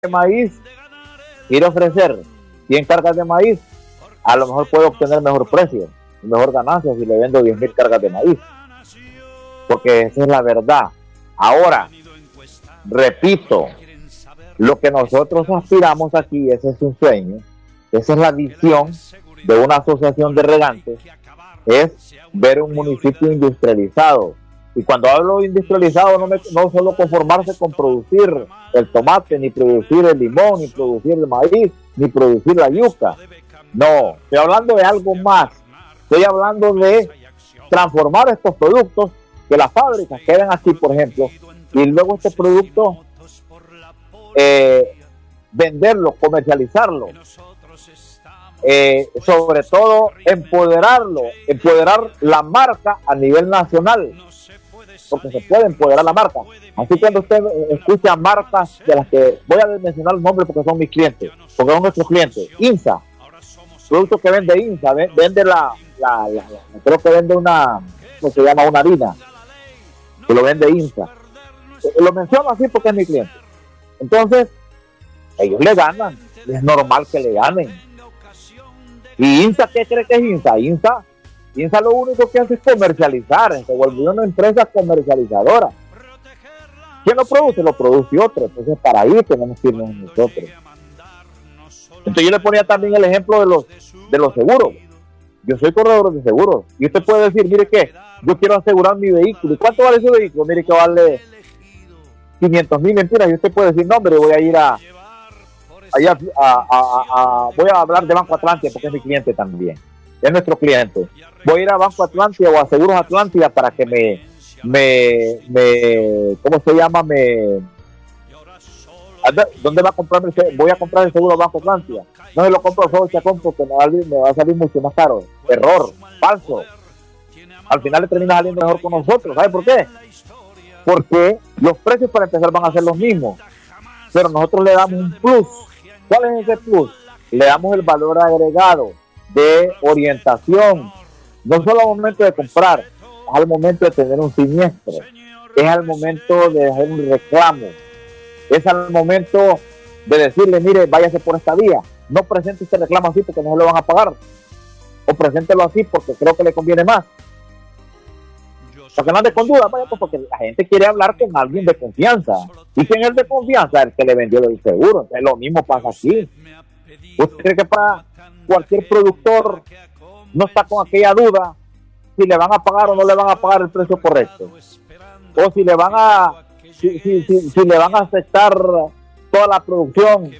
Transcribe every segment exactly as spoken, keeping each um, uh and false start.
de maíz, ir a ofrecer cien cargas de maíz, a lo mejor puedo obtener mejor precio, mejor ganancia si le vendo diez mil cargas de maíz, porque esa es la verdad. Ahora, repito, lo que nosotros aspiramos aquí, ese es un sueño, esa es la visión de una asociación de regantes, es ver un municipio industrializado. Y cuando hablo de industrializado, no, me, no solo conformarse con producir el tomate, ni producir el limón, ni producir el maíz, ni producir la yuca. No, estoy hablando de algo más. Estoy hablando de transformar estos productos, que las fábricas queden aquí, por ejemplo, y luego este producto eh, venderlo, comercializarlo. Eh, sobre todo empoderarlo, empoderar la marca a nivel nacional, porque se puede empoderar la marca. Así cuando usted escucha marcas de las que voy a mencionar el nombre porque son mis clientes, porque son nuestros clientes, INSA, producto que vende INSA, vende la, la, la, la creo que vende una, ¿cómo se llama? Una harina, que lo vende INSA. Lo menciono así porque es mi cliente. Entonces, ellos le ganan, es normal que le ganen. ¿Y INSA qué cree que es INSA? INSA, INSA lo único que hace es comercializar, se volvió una empresa comercializadora. ¿Quién lo produce? Lo produce otro. Entonces para ahí tenemos que irnos nosotros. Entonces yo le ponía también el ejemplo de los de los seguros. Yo soy corredor de seguros. Y usted puede decir, mire que yo quiero asegurar mi vehículo. ¿Y cuánto vale ese vehículo? Mire que vale quinientos mil mentiras. Y usted puede decir, no, hombre, voy a ir a allá a, a, a, a, voy a hablar de Banco Atlántida porque es mi cliente también, es nuestro cliente. Voy a ir a Banco Atlántida o a Seguros Atlántida para que me, me, me ¿cómo se llama? Me, ¿dónde va a comprar? Voy a comprar el seguro Banco Atlántida. No se lo compro solo, se compro que me va, a salir, me va a salir mucho más caro. Error, falso. Al final le termina saliendo mejor con nosotros. ¿Sabe por qué? Porque los precios para empezar van a ser los mismos, pero nosotros le damos un plus. ¿Cuál es ese plus? Le damos el valor agregado de orientación, no solo al momento de comprar, es al momento de tener un siniestro, es al momento de hacer un reclamo, es al momento de decirle, mire, váyase por esta vía, no presente este reclamo así porque no se lo van a pagar, o preséntelo así porque creo que le conviene más. Para que no ande con duda, vaya, pues porque la gente quiere hablar con alguien de confianza. ¿Y quién es el de confianza? El que le vendió el seguro. Entonces, lo mismo pasa aquí. ¿Usted cree que para cualquier productor no está con aquella duda si le van a pagar o no le van a pagar el precio correcto? O si le van a si, si, si, si le van a aceptar toda la producción,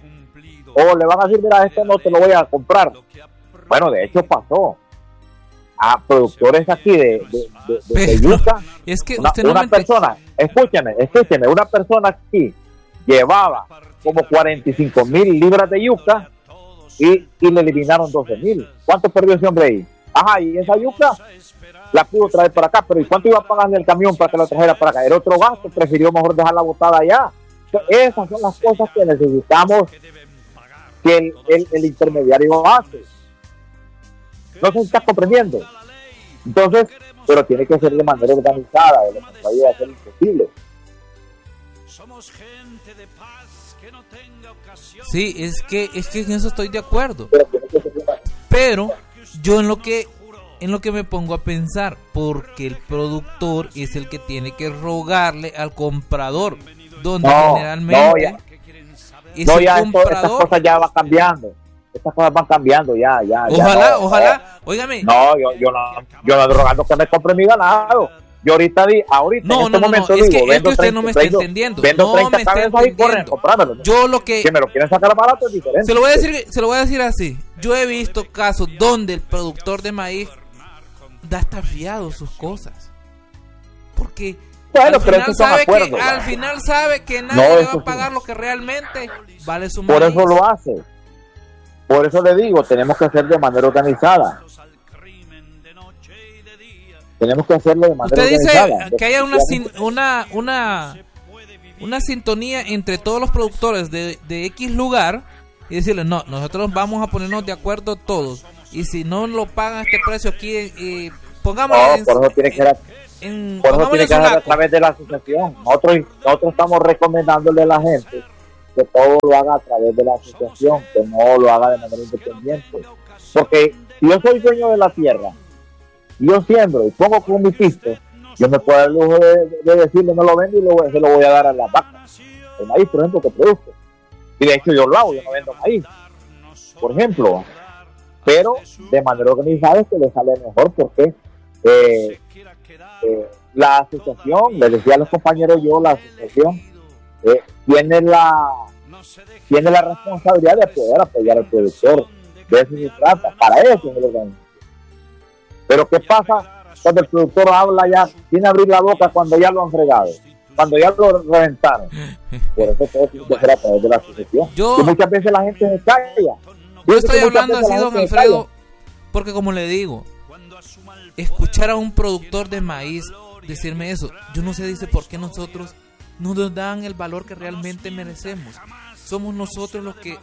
o le van a decir, mira, esto no te lo voy a comprar. Bueno, de hecho pasó a productores aquí de, de, de, de, de yuca. Es que una, usted no una me persona, escúcheme, escúcheme, una persona aquí llevaba como cuarenta y cinco mil libras de yuca y, y le eliminaron doce mil. ¿Cuánto perdió ese hombre ahí? Ajá, y esa yuca la pudo traer para acá, pero ¿y cuánto iba a pagarle el camión para que la trajera para acá? Era otro gasto, prefirió mejor dejarla botada allá. Entonces, esas son las cosas que necesitamos que el, el, el intermediario hace. No se está comprendiendo. Entonces, pero tiene que ser de manera organizada, de lo contrario va a ser imposible. Sí, es que es que en eso estoy de acuerdo. Pero yo en lo que en lo que me pongo a pensar, porque el productor es el que tiene que rogarle al comprador, donde no, generalmente no, ya, es no, el ya comprador. Esto, estas cosas ya van cambiando. Estas cosas van cambiando ya, ya. Ojalá, ya, no, ojalá. No, Óigame. No, yo, yo no, yo no ando rogando que me compre mi ganado. Yo ahorita di, ahorita no, en este no, no, momento no, es digo, que, es que usted treinta, no me está vendo, entendiendo. Vendo no treinta me está cabezas y corren, comprámelo. Yo lo que que me lo quieren sacar barato es diferente. Se lo voy a decir, se lo voy a decir así. Yo he visto casos donde el productor de maíz da hasta fiado sus cosas. Porque bueno, al, pero final son sabe acuerdos, que, al final sabe que nadie no, le va a pagar sí. lo que realmente vale su maíz. Por maíz. eso lo hace. Por eso le digo, tenemos que hacer de manera organizada. Tenemos que hacerlo de manera Usted organizada. dice que haya una una una una sintonía entre todos los productores de, de X lugar y decirle, no, nosotros vamos a ponernos de acuerdo todos. Y si no lo pagan a este precio aquí, eh, pongámoslo no, en, por eso tiene que ser, en, por eso tiene que ser a Sulaco. través de la asociación. Nosotros, nosotros estamos recomendándole a la gente que todo lo haga a través de la asociación, que no lo haga de manera independiente. Porque si yo soy dueño de la tierra, y yo siembro y pongo con mi pisto, yo me puedo dar el lujo de, de decirle no lo vendo y lo, se lo voy a dar a las vacas. El maíz, por ejemplo, que produzco. Y de hecho yo lo hago, yo no vendo maíz, por ejemplo. Pero de manera organizada es que le sale mejor porque eh, eh, la asociación, les decía a los compañeros yo, la asociación eh, tiene la tiene la responsabilidad de poder apoyar al productor. De eso se trata, para eso es el organismo. Pero ¿qué pasa cuando el productor habla ya sin abrir la boca cuando ya lo han fregado? Cuando ya lo reventaron. Por eso todo tiene que ser a través de la asociación. Yo, y muchas veces la gente se calla. Yo estoy hablando así, don Alfredo, porque como le digo, escuchar a un productor de maíz decirme eso, yo no sé, dice, por qué nosotros no nos dan el valor que realmente merecemos. Somos nosotros los que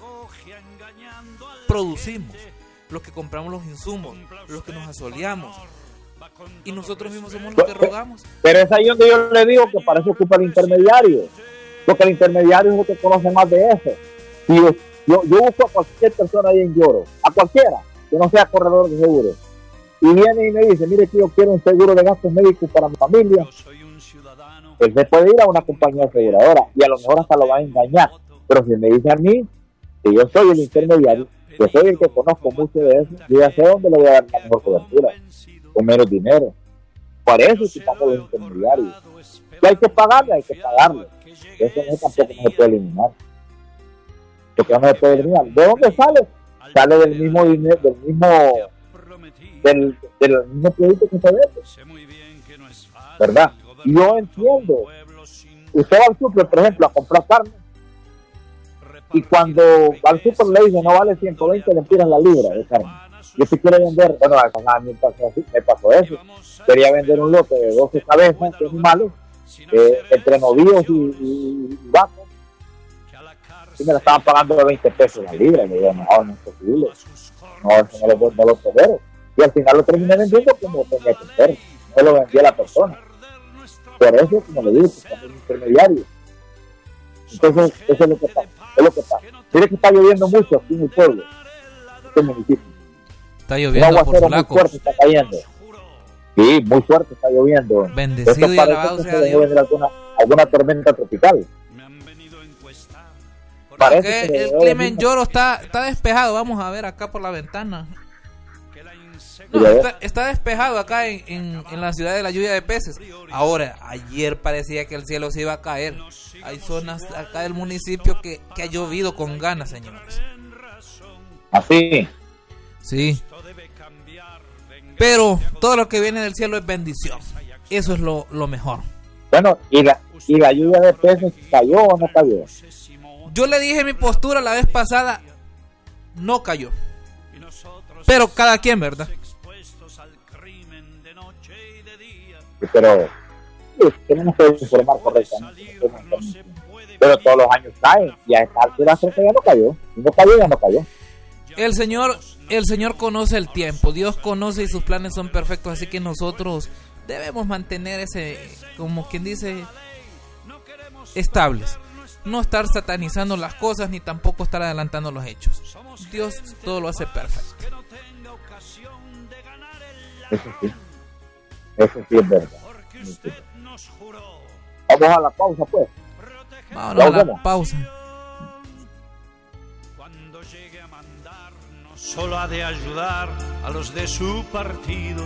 producimos, los que compramos los insumos, los que nos asoleamos, y nosotros mismos somos los que rogamos. Pero es ahí donde yo le digo que para eso ocupa el intermediario, porque el intermediario es el que conoce más de eso. Y yo, yo, yo busco a cualquier persona ahí en Lloro, a cualquiera que no sea corredor de seguros, y viene y me dice, mire que yo quiero un seguro de gastos médicos para mi familia, él se puede ir a una compañía aseguradora y a lo mejor hasta lo va a engañar. Pero si me dice a mí que yo soy el intermediario, yo soy el que conozco mucho de eso, yo ya sé dónde le voy a dar la mejor cobertura con menos dinero. Para eso ocupamos los intermediarios. Si hay que pagarle, hay que pagarle. Eso no, tampoco no se puede eliminar. Porque no se puede eliminar. ¿De dónde sale? Sale del mismo dinero, del mismo del, del mismo producto que se vende, ¿verdad? Y yo entiendo, usted va al súper, por ejemplo, a comprar carne, y cuando al súper le dice no vale ciento veinte lempiras la libra de carne, yo si quiero vender, bueno, a mí me pasó, así, me pasó eso, quería vender un lote de doce cabezas de animales, eh, entre novillos y, y, y vacas, y me la estaban pagando de veinte pesos la libra, y me digo, no, no es posible, no, eso no lo, no lo tolero, y al final lo terminé vendiendo como tenía que ser, no lo vendía la persona. Por eso, como le digo, estamos en intermediarios. Entonces, eso es lo que pasa. Es lo que pasa. Mire que está lloviendo mucho aquí en el pueblo, en este municipio. Está lloviendo, un aguacero muy fuerte está cayendo. Sí, muy fuerte está lloviendo. Bendecido y alabado sea Dios. Alguna, alguna tormenta tropical. Parece que el clima en Lloro está, está despejado. Vamos a ver acá por la ventana. No, está, está despejado acá en, en, en la ciudad de la lluvia de peces. Ahora, ayer parecía que el cielo se iba a caer. Hay zonas acá del municipio que, que ha llovido con ganas, señores. ¿Así? Sí. Pero todo lo que viene del cielo es bendición. Eso es lo, lo mejor. Bueno, ¿y la, ¿y la lluvia de peces cayó o no cayó? Yo le dije mi postura la vez pasada. No cayó. Pero cada quien, ¿verdad? Pero sí, tenemos que informar correctamente, pero todos los años caen y a esta altura creo que ya no cayó, y no cayó, ya no cayó. El Señor, el Señor conoce el tiempo, Dios conoce y sus planes son perfectos, así que nosotros debemos mantener ese, como quien dice, estables, no estar satanizando las cosas ni tampoco estar adelantando los hechos. Dios todo lo hace perfecto. Eso sí. Eso sí es verdad. Vamos a la pausa, pues. Vámonos a la pausa. Cuando llegue a mandar, no solo ha de ayudar a los de su partido.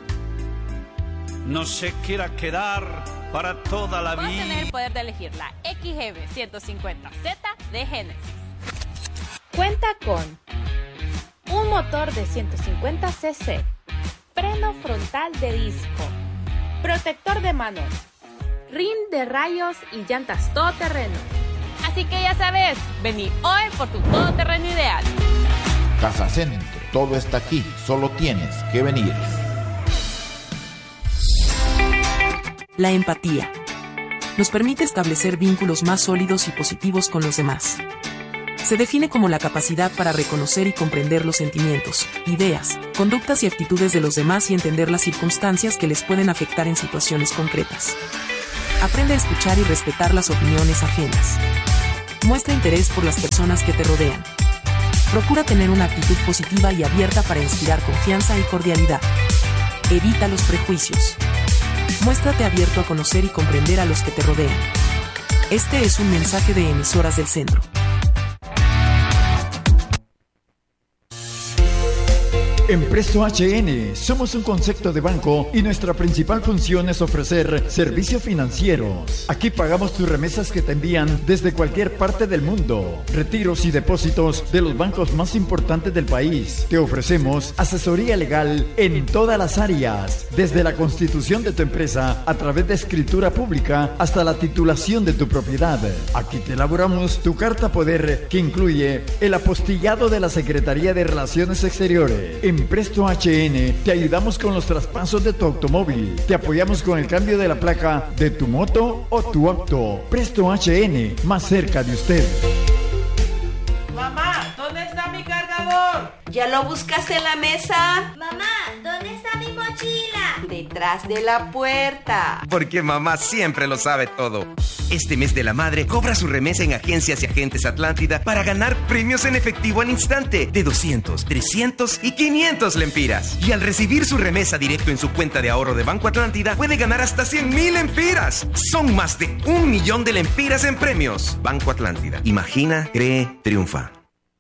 No se quiera quedar para toda la vida. Vamos a tener el poder de elegir la X G B ciento cincuenta Z de Genesis. Cuenta con un motor de ciento cincuenta cc, freno frontal de disco, protector de manos, rin de rayos y llantas todoterreno. Así que ya sabes, vení hoy por tu todoterreno ideal. Casa Centro, todo está aquí, solo tienes que venir. La empatía nos permite establecer vínculos más sólidos y positivos con los demás. Se define como la capacidad para reconocer y comprender los sentimientos, ideas, conductas y actitudes de los demás y entender las circunstancias que les pueden afectar en situaciones concretas. Aprende a escuchar y respetar las opiniones ajenas. Muestra interés por las personas que te rodean. Procura tener una actitud positiva y abierta para inspirar confianza y cordialidad. Evita los prejuicios. Muéstrate abierto a conocer y comprender a los que te rodean. Este es un mensaje de Emisoras del Centro. En Presto H N somos un concepto de banco y nuestra principal función es ofrecer servicios financieros. Aquí pagamos tus remesas que te envían desde cualquier parte del mundo, retiros y depósitos de los bancos más importantes del país. Te ofrecemos asesoría legal en todas las áreas, desde la constitución de tu empresa a través de escritura pública hasta la titulación de tu propiedad. Aquí te elaboramos tu carta poder que incluye el apostillado de la Secretaría de Relaciones Exteriores. En Presto H N te ayudamos con los traspasos de tu automóvil. Te apoyamos con el cambio de la placa de tu moto o tu auto. Presto H N, más cerca de usted. Mamá, ¿dónde está mi cargador? ¿Ya lo buscaste en la mesa? Mamá, ¿dónde está mi mochila? Detrás de la puerta. Porque mamá siempre lo sabe todo. Este mes de la madre, cobra su remesa en Agencias y Agentes Atlántida para ganar premios en efectivo al instante de doscientos, trescientos y quinientos lempiras. Y al recibir su remesa directo en su cuenta de ahorro de Banco Atlántida, puede ganar hasta cien mil lempiras. Son más de un millón de lempiras en premios. Banco Atlántida. Imagina, cree, triunfa.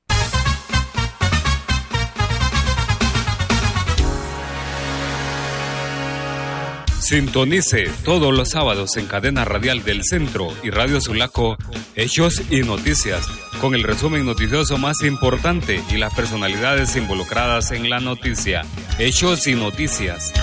Sintonice todos los sábados en Cadena Radial del Centro y Radio Sulaco, Hechos y Noticias, con el resumen noticioso más importante y las personalidades involucradas en la noticia. Hechos y Noticias.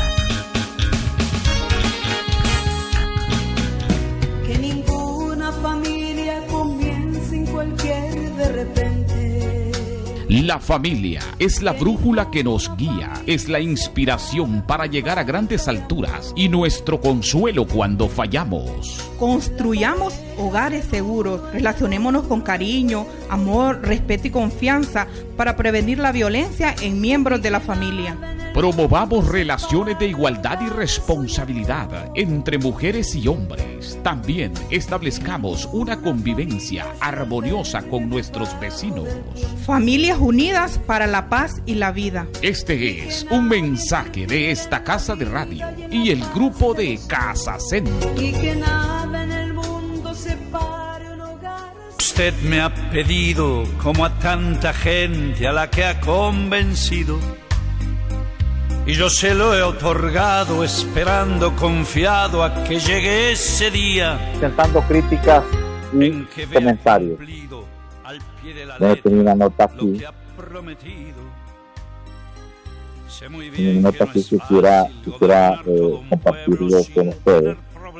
Que ninguna familia comience en cualquier de repente. La familia es la brújula que nos guía, es la inspiración para llegar a grandes alturas y nuestro consuelo cuando fallamos. Construyamos hogares seguros, relacionémonos con cariño, amor, respeto y confianza para prevenir la violencia en miembros de la familia. Promovamos relaciones de igualdad y responsabilidad entre mujeres y hombres. También establezcamos una convivencia armoniosa con nuestros vecinos. Familias unidas para la paz y la vida. Este es un mensaje de esta casa de radio y el grupo de Casa Centro. Y que nada en el mundo separe un hogar. Usted me ha pedido, como a tanta gente a la que ha convencido, y yo se lo he otorgado, esperando, confiado a que llegue ese día. Presentando críticas y comentarios. Voy a tener una nota aquí. Una nota aquí que quisiera, quisiera eh, compartirlo con ustedes.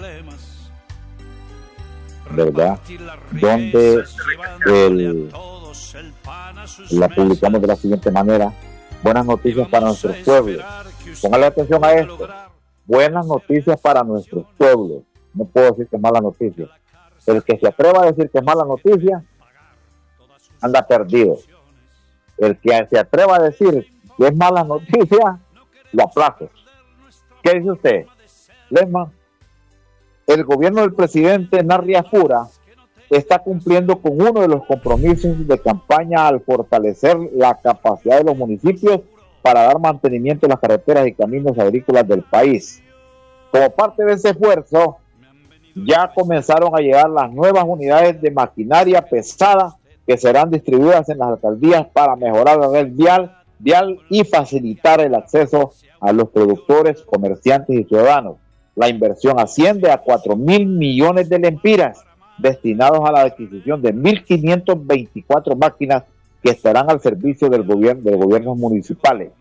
¿Verdad? Donde el, la publicamos de la siguiente manera. Buenas noticias para nuestros pueblos. Póngale atención a esto. Buenas noticias para nuestros pueblos. No puedo decir que es mala noticia. El que se atreva a decir que es mala noticia anda perdido. El que se atreva a decir que es mala noticia lo aplazo. ¿Qué dice usted? Lema, el gobierno del presidente Narria Fura está cumpliendo con uno de los compromisos de campaña al fortalecer la capacidad de los municipios para dar mantenimiento a las carreteras y caminos agrícolas del país. Como parte de ese esfuerzo, ya comenzaron a llegar las nuevas unidades de maquinaria pesada que serán distribuidas en las alcaldías para mejorar la red vial, vial y facilitar el acceso a los productores, comerciantes y ciudadanos. La inversión asciende a cuatro mil millones de lempiras, destinados a la adquisición de mil quinientas veinticuatro máquinas que estarán al servicio del gobierno de los gobiernos municipales.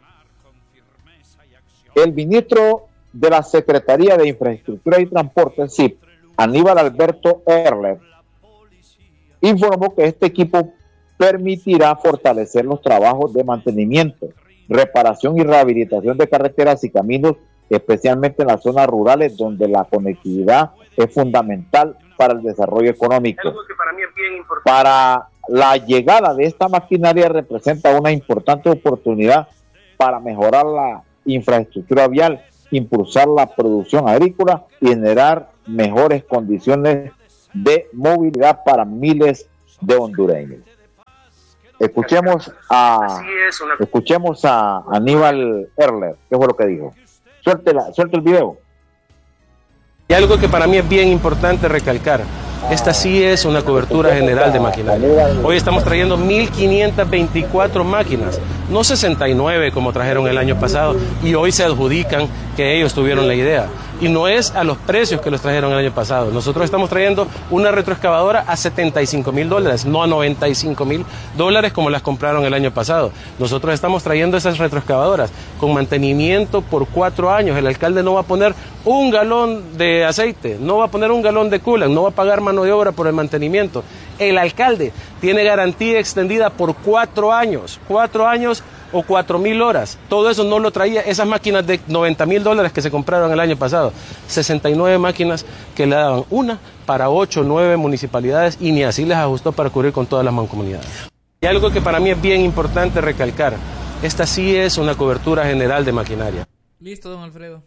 El ministro de la Secretaría de Infraestructura y Transporte, S I P, Aníbal Alberto Erler, informó que este equipo permitirá fortalecer los trabajos de mantenimiento, reparación y rehabilitación de carreteras y caminos, especialmente en las zonas rurales donde la conectividad es fundamental para el desarrollo económico. Algo que para mí es bien importante. Para la llegada de esta maquinaria representa una importante oportunidad para mejorar la infraestructura vial, impulsar la producción agrícola y generar mejores condiciones de movilidad para miles de hondureños. Escuchemos a escuchemos a Aníbal Erler, ¿qué fue lo que dijo? Suelte, la, suelte el video. Y algo que para mí es bien importante recalcar, esta sí es una cobertura general de maquinaria. Hoy estamos trayendo mil quinientas veinticuatro máquinas, no sesenta y nueve como trajeron el año pasado, y hoy se adjudican que ellos tuvieron la idea. Y no es a los precios que los trajeron el año pasado. Nosotros estamos trayendo una retroexcavadora a setenta y cinco mil dólares, no a noventa y cinco mil dólares como las compraron el año pasado. Nosotros estamos trayendo esas retroexcavadoras con mantenimiento por cuatro años. El alcalde no va a poner un galón de aceite, no va a poner un galón de coolant, no va a pagar mano de obra por el mantenimiento. El alcalde tiene garantía extendida por cuatro años, cuatro años o cuatro mil horas. Todo eso no lo traía esas máquinas de noventa mil dólares que se compraron el año pasado. sesenta y nueve máquinas que le daban una para ocho o nueve municipalidades y ni así les ajustó para cubrir con todas las mancomunidades. Y algo que para mí es bien importante recalcar, esta sí es una cobertura general de maquinaria. Listo, don Alfredo.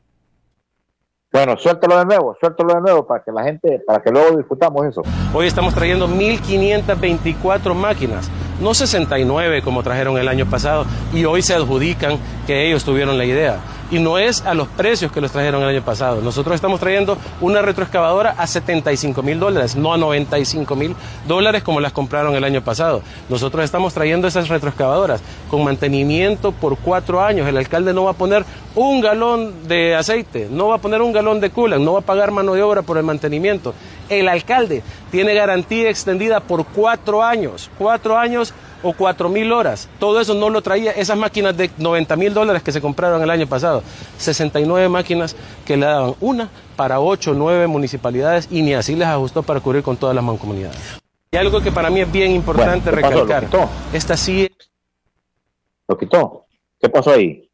Bueno, suéltalo de nuevo, suéltalo de nuevo para que la gente, para que luego discutamos eso. Hoy estamos trayendo mil quinientas veinticuatro máquinas, no sesenta y nueve como trajeron el año pasado, y hoy se adjudican que ellos tuvieron la idea. Y no es a los precios que los trajeron el año pasado. Nosotros estamos trayendo una retroexcavadora a setenta y cinco mil dólares, no a noventa y cinco mil dólares como las compraron el año pasado. Nosotros estamos trayendo esas retroexcavadoras con mantenimiento por cuatro años. El alcalde no va a poner un galón de aceite, no va a poner un galón de coolant, no va a pagar mano de obra por el mantenimiento. El alcalde tiene garantía extendida por cuatro años, cuatro años o cuatro mil horas. Todo eso no lo traía esas máquinas de noventa mil dólares que se compraron el año pasado. sesenta y nueve máquinas que le daban una para ocho o nueve municipalidades y ni así les ajustó para cubrir con todas las mancomunidades. Y algo que para mí es bien importante bueno, recalcar, pasó? Esta sí... ¿Lo quitó? ¿Qué pasó ahí?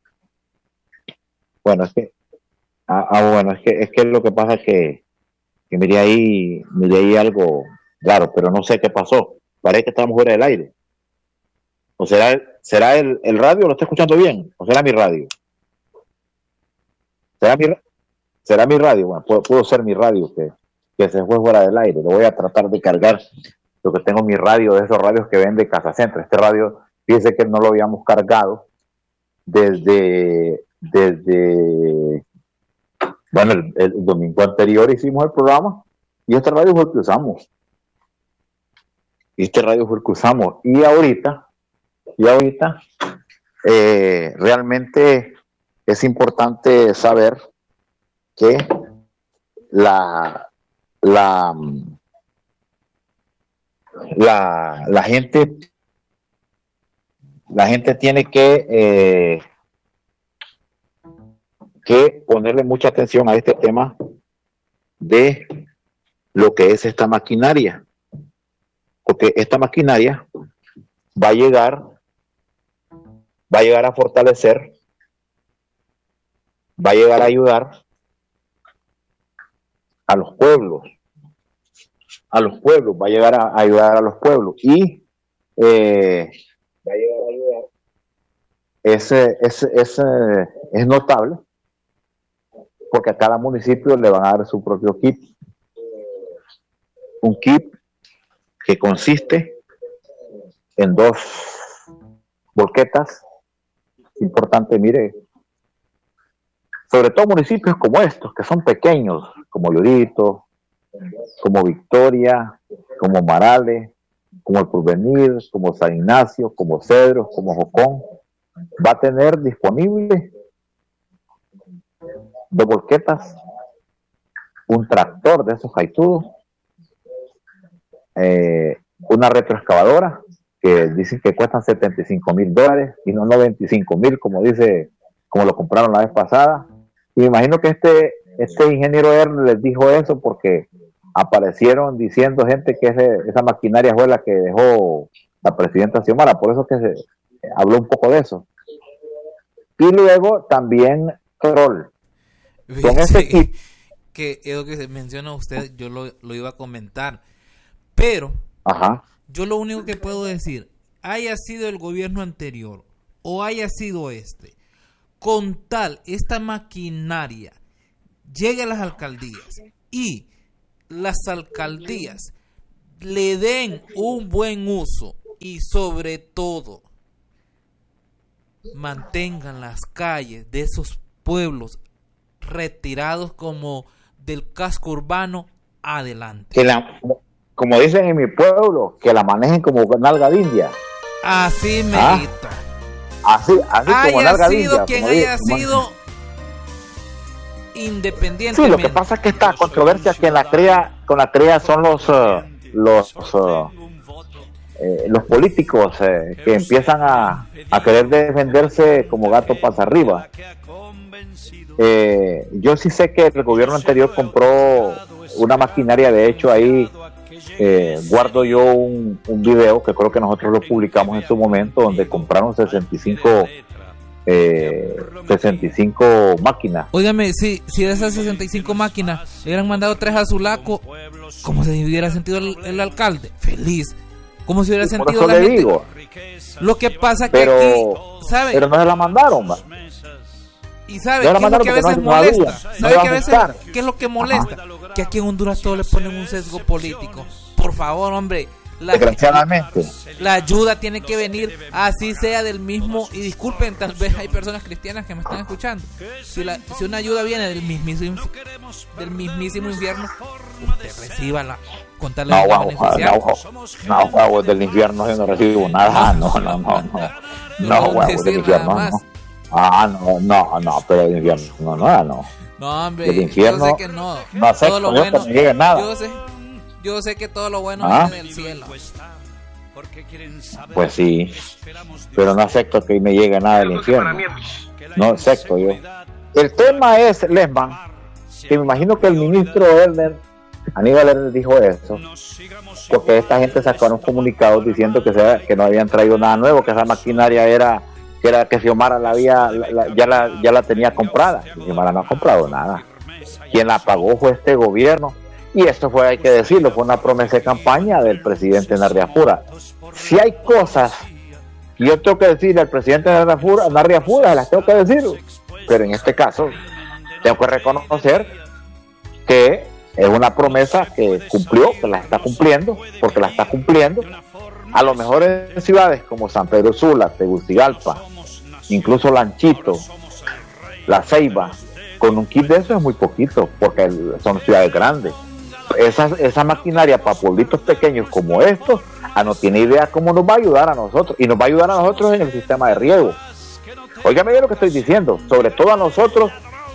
Bueno, es que... Ah, ah bueno, es que, es que lo que pasa es que, que miré ahí, miré ahí algo raro, pero no sé qué pasó. Parece que estamos fuera del aire. ¿O será, será el, el radio? ¿Lo está escuchando bien? ¿O será mi radio? ¿Será mi, será mi radio? Bueno, pudo, pudo ser mi radio que, que se fue fuera del aire. Lo voy a tratar de cargar. Lo que tengo mi radio, de esos radios que vende Casa Centro. Este radio, fíjese que no lo habíamos cargado desde, desde bueno, el, el domingo anterior hicimos el programa y este radio fue el que usamos. Y este radio fue el que usamos. Y ahorita Y ahorita eh, realmente es importante saber que la la la, la gente la gente tiene que eh, que ponerle mucha atención a este tema de lo que es esta maquinaria, porque esta maquinaria va a llegar va a llegar a fortalecer, va a llegar a ayudar a los pueblos, a los pueblos, va a llegar a ayudar a los pueblos y eh, va a llegar a ayudar. Ese, ese, ese es notable porque a cada municipio le van a dar su propio kit, un kit que consiste en dos volquetas. Importante, mire, sobre todo municipios como estos, que son pequeños, como Llorito, como Victoria, como Marales, como El Porvenir, como San Ignacio, como Cedros, como Jocón, va a tener disponible dos volquetas, un tractor de esos jaitudos, eh, una retroexcavadora, que dicen que cuestan setenta y cinco mil dólares y no noventa y cinco mil como dice, como lo compraron la vez pasada. Y me imagino que este este ingeniero R les dijo eso porque aparecieron diciendo gente que ese, esa maquinaria fue la que dejó la presidenta Xiomara, por eso que se eh, habló un poco de eso. Y luego también Troll. Con sí, ese equipo que es lo que menciona usted, yo lo, lo iba a comentar, pero Ajá. yo lo único que puedo decir, haya sido el gobierno anterior o haya sido este, con tal esta maquinaria llegue a las alcaldías y las alcaldías le den un buen uso y sobre todo mantengan las calles de esos pueblos retirados como del casco urbano adelante. Que la, como dicen en mi pueblo, que la manejen como nalga de India. Así me ¿Ah? grita. Así, así haya como nalga de sido India. quien como haya dice, sido independientemente. Sí, lo que pasa es que esta controversia que la crea, con la crea son los uh, los uh, eh, los políticos eh, que empiezan a, a querer defenderse como gato pasa arriba. Eh, yo sí sé que el gobierno anterior compró una maquinaria, de hecho ahí eh, guardo yo un, un video que creo que nosotros lo publicamos en su momento, donde compraron sesenta y cinco eh, sesenta y cinco máquinas. Óigame, si, si de esas sesenta y cinco máquinas le hubieran mandado tres a Sulaco, ¿cómo se hubiera sentido el, el alcalde? Feliz. ¿Cómo se hubiera Y por sentido eso la le gente? digo. Lo que pasa que Pero, aquí, ¿sabe? pero no se la mandaron, va. Y sabe No qué la es lo mandaron que a porque veces no- no había, molesta. no ¿Sabe iba qué a a veces gustar. qué es lo que molesta? Que aquí en Honduras todos le ponen un sesgo político. Por favor, hombre. La, Desgraciadamente. la ayuda tiene que venir, así sea del mismo. Y disculpen, tal vez hay personas cristianas que me están escuchando. Si, la, si una ayuda viene del mismísimo, del mismísimo infierno, usted recíbala. Contarle No, a guau, beneficiar. no, no, guau, del infierno yo no recibo nada. No, no, no, no. No, guau, del decir infierno nada no. más. Ah, no, no, no, pero del infierno no, no, no. No, hombre, Del infierno, yo sé que no. no acepto todo lo yo bueno, que me llegue nada. Yo sé, yo sé que todo lo bueno ¿Ah? viene del cielo. Pues sí, pero no acepto que me llegue nada del infierno. No acepto yo. El tema es, Lesman, que me imagino que el ministro Elner, Aníbal Elner, dijo eso, porque esta gente sacaron comunicados diciendo que, se, que no habían traído nada nuevo, que esa maquinaria era que era que Xiomara la había la, la, ya la ya la tenía comprada. Y Xiomara no ha comprado nada. Quien la pagó fue este gobierno, y esto fue, hay que decirlo, fue una promesa de campaña del presidente Narriafura. Si hay cosas que yo tengo que decirle al presidente Narriafura, Narriafura las tengo que decir, pero en este caso tengo que reconocer que es una promesa que cumplió, que la está cumpliendo, porque la está cumpliendo. A lo mejor en ciudades como San Pedro Sula, Tegucigalpa, incluso Lanchito, La Ceiba, con un kit de eso es muy poquito, porque son ciudades grandes. Esa, esa maquinaria para pueblitos pequeños como estos, ah, no tiene idea cómo nos va a ayudar a nosotros, y nos va a ayudar a nosotros en el sistema de riego. Óigame bien lo que estoy diciendo, sobre todo a nosotros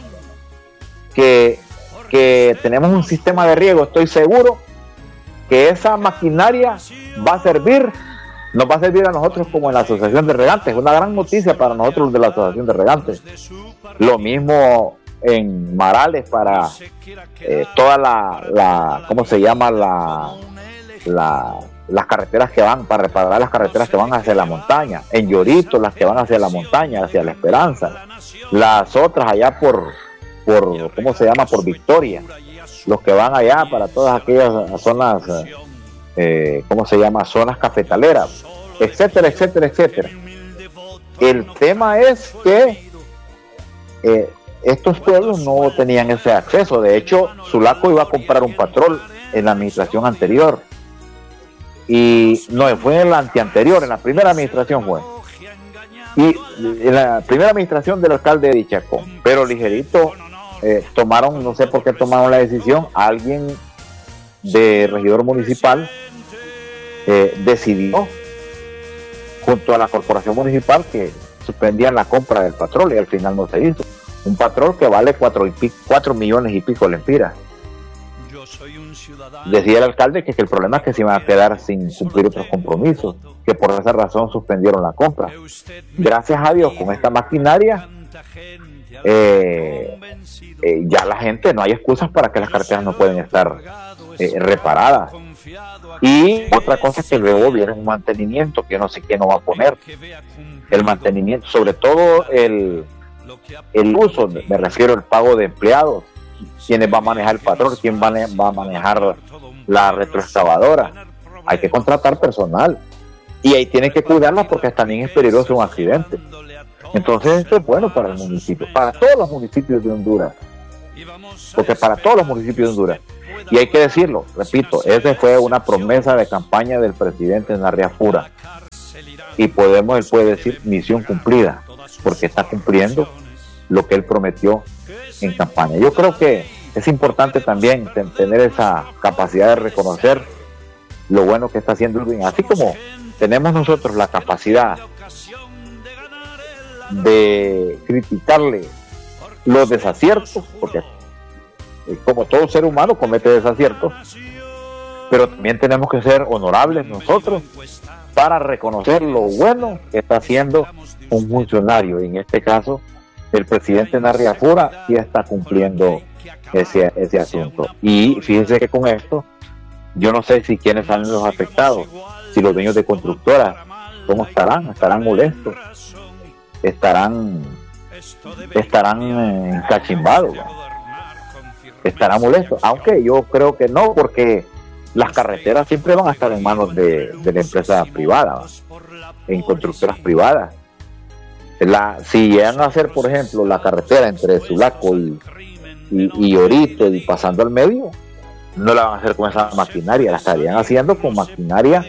que, que tenemos un sistema de riego. Estoy seguro que esa maquinaria va a servir, nos va a servir a nosotros como en la Asociación de Regantes. Es una gran noticia para nosotros de la Asociación de Regantes. Lo mismo en Marales para eh, toda la, la, ¿cómo se llama? La, la, las carreteras que van, para reparar las carreteras que van hacia la montaña. En Llorito, las que van hacia la montaña, hacia La Esperanza. Las otras allá por, por ¿cómo se llama? Por Victoria. Los que van allá para todas aquellas zonas, eh, ¿cómo se llama? Zonas cafetaleras, etcétera, etcétera, etcétera. El tema es que eh, estos pueblos no tenían ese acceso. De hecho, Sulaco iba a comprar un patrol en la administración anterior. Y no, fue en la anteanterior, en la primera administración fue. Y en la primera administración del alcalde de Chacón. Pero ligerito, Eh, tomaron, no sé por qué tomaron la decisión, alguien de regidor municipal eh, decidió junto a la corporación municipal que suspendían la compra del patrón, y al final no se hizo. Un patrón que vale cuatro, y pico, cuatro millones y pico de lempiras. Decía el alcalde que, que el problema es que se iban a quedar sin cumplir otros compromisos, que por esa razón suspendieron la compra. Gracias a Dios, con esta maquinaria Eh, eh, ya la gente, no hay excusas para que las carreteras no pueden estar eh, reparadas. Y otra cosa es que luego viene un mantenimiento que no sé quién no va a poner. El mantenimiento, sobre todo el, el uso, me refiero al pago de empleados, quién va a manejar el patrón, quién va a, va a manejar la retroexcavadora. Hay que contratar personal y ahí tienen que cuidarla porque también es peligroso un accidente. Entonces esto es bueno para el municipio, para todos los municipios de Honduras, porque para todos los municipios de Honduras. Y hay que decirlo, repito, esa fue una promesa de campaña del presidente Narria Pura. Y podemos, él puede decir, misión cumplida, porque está cumpliendo lo que él prometió en campaña. Yo creo que es importante también tener esa capacidad de reconocer lo bueno que está haciendo Irving, así como tenemos nosotros la capacidad de criticarle los desaciertos, porque como todo ser humano comete desaciertos, pero también tenemos que ser honorables nosotros para reconocer lo bueno que está haciendo un funcionario. Y en este caso el presidente Narria Pura ya está cumpliendo ese, ese asunto. Y fíjense que con esto yo no sé si quiénes son los afectados, si los dueños de constructoras, ¿cómo estarán? Estarán molestos, estarán estarán encachimbados, estarán molestos, aunque yo creo que no, porque las carreteras siempre van a estar en manos de, de la empresa privada, en constructoras privadas. La, si llegan a hacer, por ejemplo, la carretera entre Sulaco y, y, y Orito y pasando al medio, no la van a hacer con esa maquinaria, la estarían haciendo con maquinaria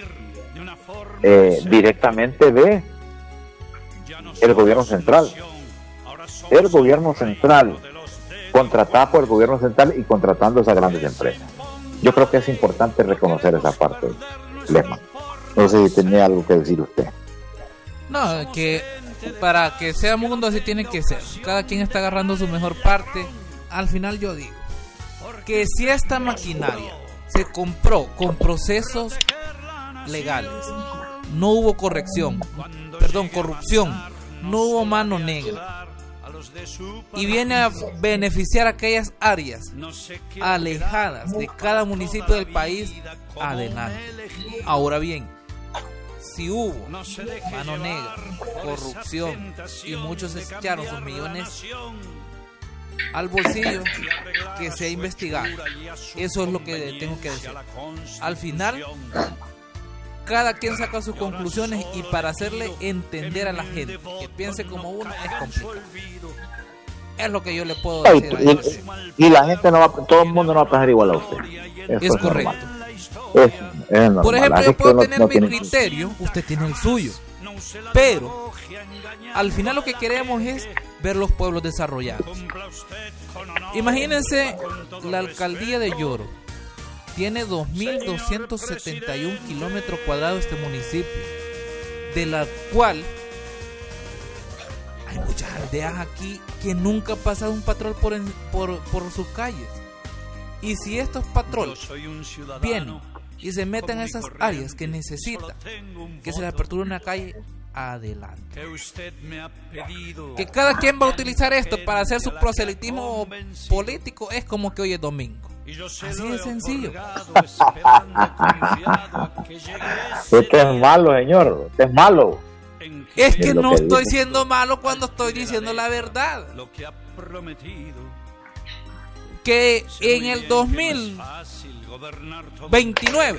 eh, directamente de el gobierno central. El gobierno central, contratada por el gobierno central y contratando a esas grandes empresas. Yo creo que es importante reconocer esa parte, Lema. No sé si tenía algo que decir usted. No, que para que sea mundo así tiene que ser. Cada quien está agarrando su mejor parte. Al final yo digo que si esta maquinaria se compró con procesos legales, no hubo corrección, perdón, corrupción, no hubo mano negra, y viene a beneficiar a aquellas áreas alejadas de cada municipio del país, adelante. Ahora bien, si hubo mano negra, corrupción y muchos echaron sus millones al bolsillo, que sea investigado. Eso es lo que tengo que decir. Al final, cada quien saca sus conclusiones, y para hacerle entender a la gente que piense como uno es complicado. Es lo que yo le puedo decir. Y, y la gente no va, todo el mundo no va a pensar igual a usted. Eso es, es correcto. Es, es normal. Por ejemplo, yo puedo no, tener no mi tiene... criterio, usted tiene el suyo. Pero al final lo que queremos es ver los pueblos desarrollados. Imagínense la alcaldía de Yoro. Tiene dos mil doscientos setenta y uno kilómetros cuadrados este municipio, de la cual hay muchas aldeas aquí que nunca ha pasado un patrón por, en, por, por sus calles. Y si estos patrones vienen y se meten a esas áreas que necesitan que se les aperture una calle, adelante. Que cada quien va a utilizar esto para hacer su proselitismo político es como que hoy es domingo. Así de sencillo. Usted es malo, señor. Usted es malo. Es que no estoy siendo malo cuando estoy diciendo la verdad. Que en el dos mil veintinueve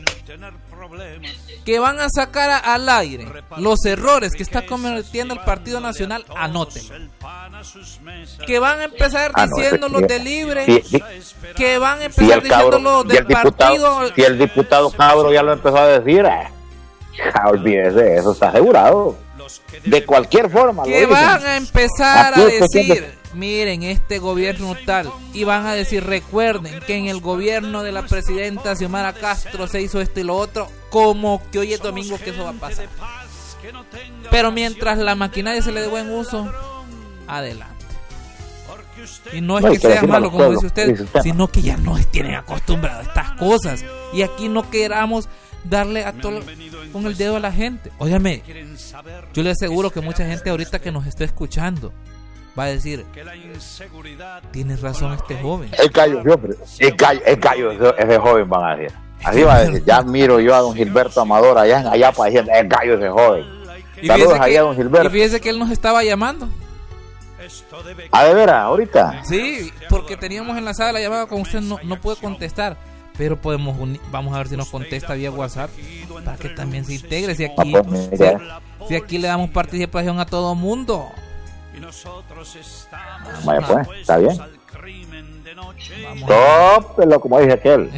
que van a sacar a, al aire los errores que está cometiendo el Partido Nacional, anoten. Que van a empezar ah, diciendo no, los de Libre, sí, sí. Que van a empezar si diciendo los del partido. Si el diputado Cabro ya lo empezó a decir, eh, ja, olvídese, eso está asegurado. De cualquier forma. Que van a empezar a decir, miren, este gobierno tal, y van a decir, recuerden que en el gobierno de la presidenta Xiomara Castro se hizo esto y lo otro, como que hoy es domingo que eso va a pasar. Pero mientras la maquinaria se le dé buen uso, adelante. Y no es que sea malo, como dice usted, sino que ya nos tienen acostumbrados a estas cosas, y aquí no queramos darle a todo con el dedo a la gente. Óyame, yo le aseguro que mucha gente ahorita que nos está escuchando va a decir, tienes razón este joven. El gallo, el gallo, el gallo, ese joven van a decir. Así va a decir, ya miro yo a don Gilberto Amador allá, allá para decir, el gallo ese joven. Saludos allá a don Gilberto. Y fíjese que él nos estaba llamando. ¿Ah, de veras? ¿Ahorita? Sí, porque teníamos enlazada la llamada con usted, no, no puede contestar. Pero podemos unir, vamos a ver si nos contesta vía WhatsApp para que también se integre. Si aquí, si, si aquí le damos participación a todo mundo. Vaya pues, está bien. Top, pero como dice aquel.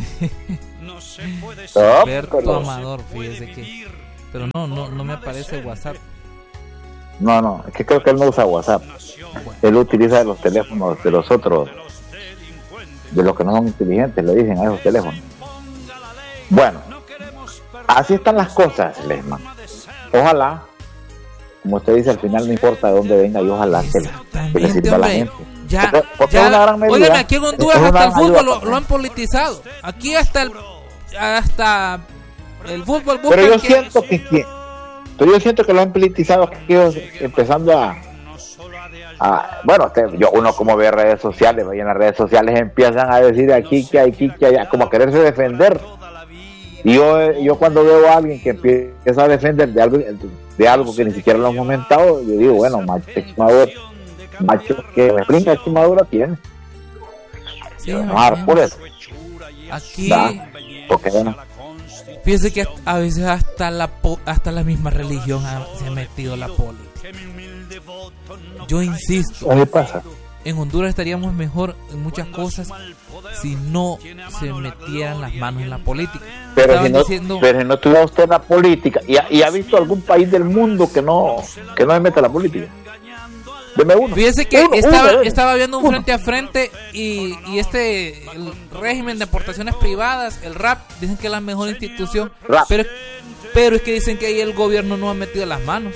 Top, Berto Amador, fíjese que. Pero no, no, no me aparece WhatsApp. No, no, es que creo que él no usa WhatsApp. Él utiliza los teléfonos de los otros, de los que no son inteligentes, le dicen a esos teléfonos. Bueno, así están las cosas, Lesman. Ojalá, como usted dice, al final no importa de dónde venga, y ojalá que, que le sirva a la gente. Ya, porque, porque ya, es una gran medida. Oigan, aquí en Honduras hasta el fútbol lo, lo han politizado. Aquí hasta el hasta el fútbol. Pero yo que... siento que, que pero yo siento que lo han politizado aquí, empezando a, a bueno, usted, yo uno como ve redes sociales, y en las redes sociales empiezan a decir aquí que hay, aquí que hay, como a quererse defender. Y yo, yo cuando veo a alguien que empieza a defender de algo, de algo que ni siquiera lo han comentado, yo digo, bueno, macho chimadura, macho que me brinca chimadura tiene. Sí, no, por eso. Aquí, ¿da? Porque bueno, fíjense que a veces hasta la hasta la misma religión ha, se ha metido la política. Yo insisto, ¿qué pasa? En Honduras estaríamos mejor en muchas cosas si no se metieran las manos en la política. Pero si no, diciendo... pero si no tuviera usted la política, y ha, y ha visto algún país del mundo que no que no se mete a la política. Deme uno. Fíjese que uno, estaba, uno, estaba viendo un uno. frente a frente y, y este el régimen de aportaciones privadas, el R A P, dicen que es la mejor institución, pero, pero es que dicen que ahí el gobierno no ha metido las manos.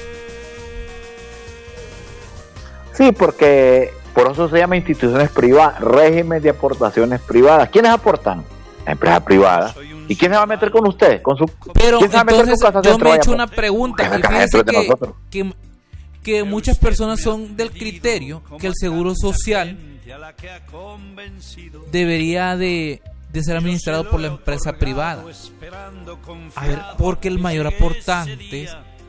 Sí, porque por eso se llama instituciones privadas, régimen de aportaciones privadas. ¿Quiénes aportan? La empresa privada. ¿Y quién se va a meter con usted? Con su, pero ¿quién se va a meter entonces con Casa yo me he hecho por... una pregunta y fíjese que, que, que muchas personas son del criterio que el seguro social debería de, de ser administrado por la empresa privada. A ver, porque el mayor aportante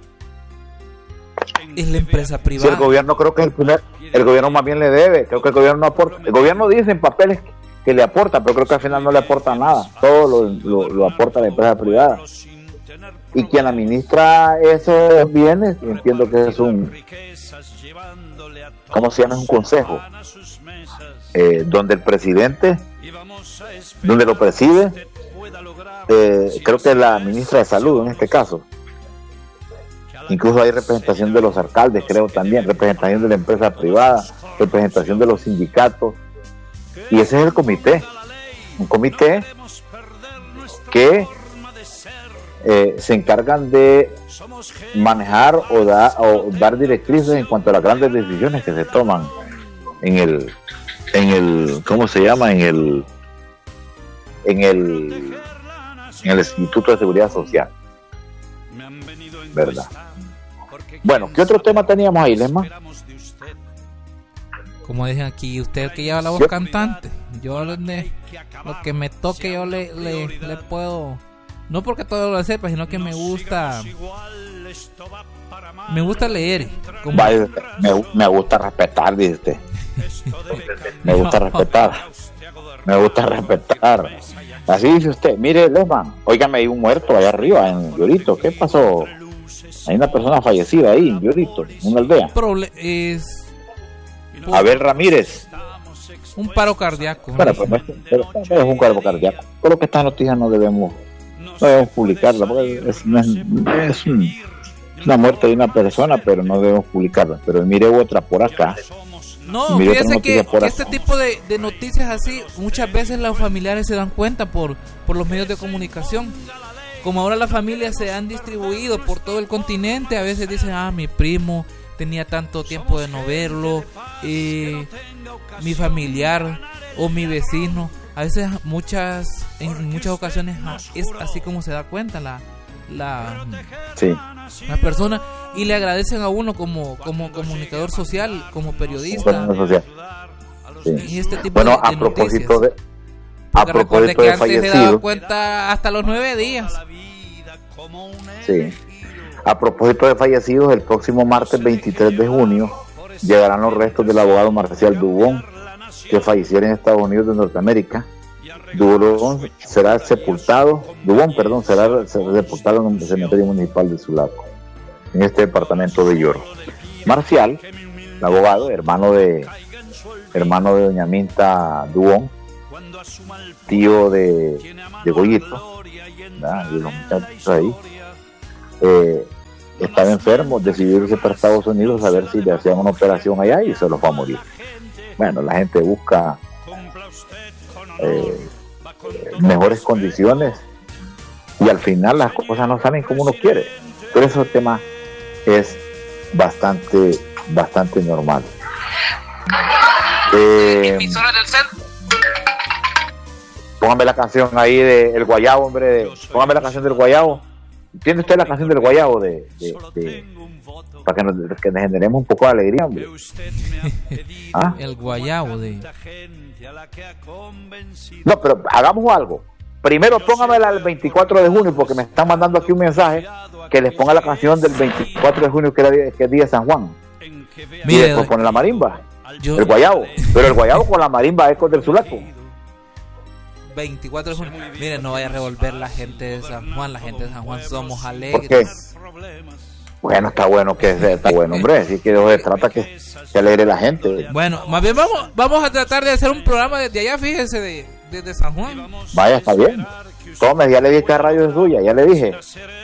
es la empresa privada. Si el gobierno creo que es el primer, el gobierno más bien le debe, creo que el gobierno no aporta, el gobierno dice en papeles que, que le aporta, pero creo que al final no le aporta nada, todo lo, lo, lo aporta la empresa privada. Y quien administra esos bienes, entiendo que es un, ¿cómo se llama? Es un consejo, eh, donde el presidente, donde lo preside, eh, creo que es la ministra de Salud en este caso. Incluso hay representación de los alcaldes, creo también, representación de la empresa privada, representación de los sindicatos, y ese es el comité, un comité que eh, se encargan de manejar o, da, o dar directrices en cuanto a las grandes decisiones que se toman en el, en el, ¿cómo se llama? En el, en el, en el Instituto de Seguridad Social, ¿verdad? Bueno, ¿qué otro tema teníamos ahí, Lesma? Como dicen aquí, usted el que lleva la voz ¿Yo? cantante. Yo le, lo que me toque yo le, le, le puedo, no porque todo lo sepa, sino que me gusta me gusta leer. Como... Vaya, me, me gusta respetar, dice usted. Me gusta no. respetar. Me gusta respetar. Así dice usted. Mire, Lesma, óigame, hay un muerto allá arriba en Llorito. ¿Qué pasó? Hay una persona fallecida ahí en Llorito, en una aldea. Prole- es... Abel Ramírez. Un paro cardíaco. Bueno, pues, no es, pero, pero es un paro cardíaco. Pero que estas noticias no debemos, no debemos publicarlas, porque es, no es, es, un, es una muerte de una persona, pero no debemos publicarla. Pero mire otra por acá. No, fíjese que, que este tipo de, de noticias así, muchas veces los familiares se dan cuenta por, por los medios de comunicación. Como ahora las familias se han distribuido por todo el continente, a veces dicen, ah, mi primo tenía tanto tiempo de no verlo, eh, mi familiar o mi vecino. A veces muchas, en muchas ocasiones es así como se da cuenta la la, sí. la persona, y le agradecen a uno como, como comunicador social, como periodista. Social. Sí. Y este tipo bueno, de, de a propósito noticias. de a propósito que de antes fallecido, se daba cuenta hasta los nueve días. Sí. A propósito de fallecidos, el próximo martes veintitrés de junio llegarán los restos del abogado Marcial Dubón, que falleció en Estados Unidos de Norteamérica. Dubón será sepultado, Dubón, perdón, será, será sepultado en el cementerio municipal de Sulaco, en este departamento de Lloro. Marcial, el abogado, hermano de hermano de doña Minta Duón, tío de, de Goyito, ¿verdad? Y los muchachos ahí, eh, estaba enfermo, decidió irse para Estados Unidos a ver si le hacían una operación allá y se los va a morir. Bueno, la gente busca eh, mejores condiciones y al final las cosas no salen como uno quiere. Pero ese tema es bastante, bastante normal. Eh, póngame la canción ahí de El Guayabo, hombre. Póngame la canción del Guayabo. ¿Tiene usted la canción del Guayabo? De, de, de, para que nos, que nos generemos un poco de alegría, hombre. ¿Ah? El Guayabo de... No, pero hagamos algo. Primero póngamela el veinticuatro de junio, porque me están mandando aquí un mensaje que les ponga la canción del veinticuatro de junio, que, era, que es día de San Juan. Mire, y después pone la marimba. Yo... El Guayabo. Pero el Guayabo con la marimba Ecos del Sulaco. veinticuatro de junio. Miren, no vaya a revolver la gente de San Juan. La gente de San Juan somos alegres. ¿Por qué? Bueno, está bueno que está bueno, hombre. Así que se trata que se alegre la gente. Bueno, más bien vamos, vamos a tratar de hacer un programa desde allá, fíjese, de, desde San Juan. Vaya, está bien. Tome, ya le dije que la radio es suya, ya le dije.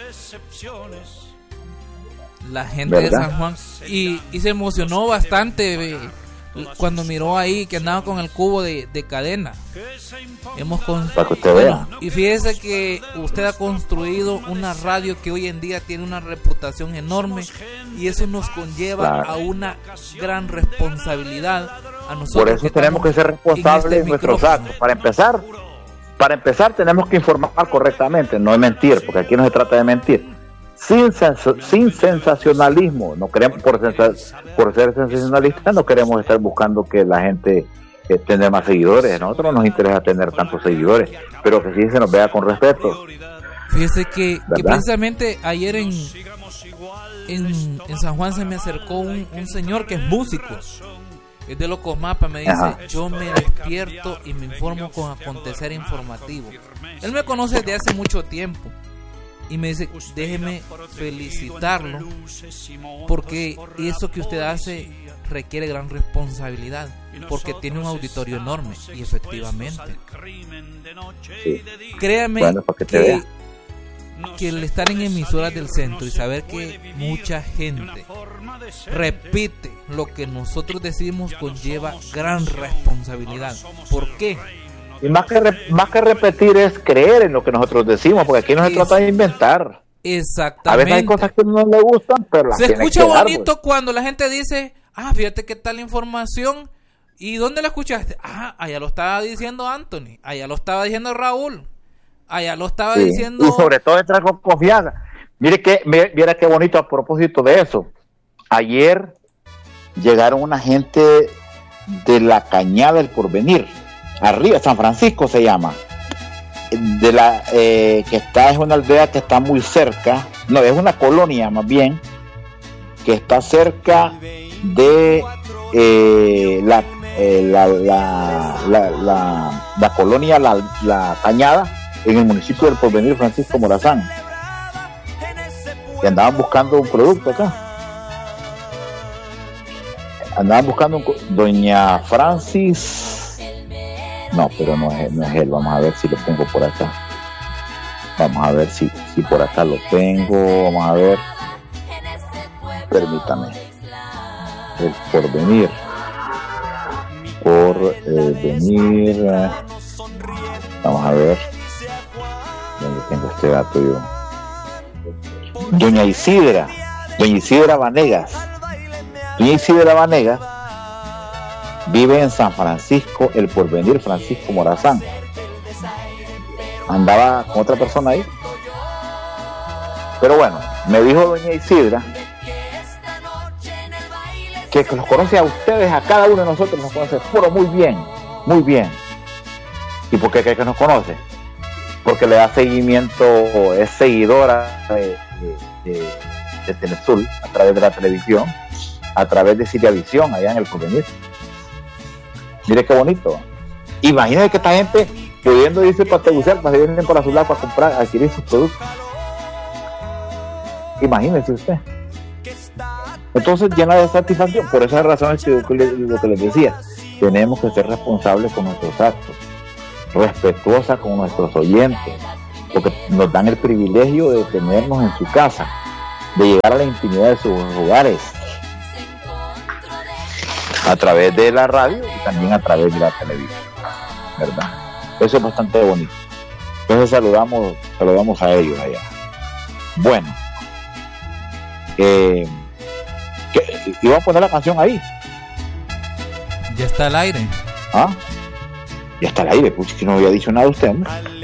La gente ¿verdad? De San Juan. Y, y se emocionó bastante eh, cuando miró ahí que andaba con el cubo de, de cadena. Hemos con... Para que usted bueno, vea. Y fíjese que usted ha construido una radio que hoy en día tiene una reputación enorme y eso nos conlleva claro. a una gran responsabilidad a nosotros. Por eso que tenemos que ser responsables de este nuestros actos. Para empezar, para empezar tenemos que informar correctamente, no es mentir, porque aquí no se trata de mentir. Sin, sens- sin sensacionalismo, no queremos por, sens- por ser sensacionalistas, no queremos estar buscando que la gente eh, tenga más seguidores. A nosotros nos interesa tener tantos seguidores, pero que sí se nos vea con respeto. Fíjese que, que precisamente ayer en, en en San Juan se me acercó un, un señor que es músico, es de Locosmapa, me dice, ajá, yo me despierto y me informo con acontecer informativo. Él me conoce desde hace mucho tiempo. Y me dice, déjeme felicitarlo porque eso que usted hace requiere gran responsabilidad, porque tiene un auditorio enorme. Y efectivamente, sí. Créame bueno, que, que, que el estar en emisoras del centro y saber que mucha gente repite lo que nosotros decimos conlleva gran responsabilidad. ¿Por qué? Y más que, re, más que repetir es creer en lo que nosotros decimos, porque aquí no se es, trata de inventar. Exactamente. A veces hay cosas que no le gustan, pero las se escucha que bonito dar, pues. Cuando la gente dice, ah, fíjate qué tal información. ¿Y dónde la escuchaste? Ah, allá lo estaba diciendo Anthony, allá lo estaba diciendo Raúl, allá lo estaba sí. diciendo... Y sobre todo entrar con confianza. Mire que, mira qué bonito a propósito de eso. Ayer llegaron una gente de la Cañada del Porvenir, arriba, San Francisco se llama, de la eh, que está, es una aldea que está muy cerca, no, es una colonia más bien, que está cerca de eh, la, eh, la, la, la, la, la colonia la, la Cañada, en el municipio del Porvenir, Francisco Morazán, y andaban buscando un producto acá. Andaban buscando un, doña Francis. No, pero no es, no es él. Vamos a ver si lo tengo por acá. Vamos a ver si, si por acá lo tengo. Vamos a ver. Permítame. El Porvenir. Por eh, venir. Vamos a ver. ¿Dónde tengo este dato yo? Doña Isidra. Doña Isidra Vanegas. Doña Isidra Vanegas vive en San Francisco, el Porvenir, Francisco Morazán. Andaba con otra persona ahí. Pero bueno, me dijo doña Isidra que, que los conoce a ustedes, a cada uno de nosotros nos conoce, pero muy bien, muy bien. ¿Y por qué cree que nos conoce? Porque le da seguimiento, es seguidora de, de, de, de Telesul a través de la televisión, a través de Siriavisión allá en el Porvenir. Mire qué bonito. Imagínense que esta gente pudiendo irse para Tegucigalpa, se vienen para su lado para comprar, adquirir sus productos. Imagínense usted. Entonces llena de satisfacción. Por esas razones que lo que les decía, tenemos que ser responsables con nuestros actos, respetuosa con nuestros oyentes, porque nos dan el privilegio de tenernos en su casa, de llegar a la intimidad de sus hogares, a través de la radio y también a través de la televisión, ¿verdad? Eso es bastante bonito. Entonces saludamos, saludamos a ellos allá. Bueno, eh, ¿qué? ¿Iba a poner la canción ahí? Ya está al aire. ¿Ah? Ya está al aire, pues que no había dicho nada usted, hombre.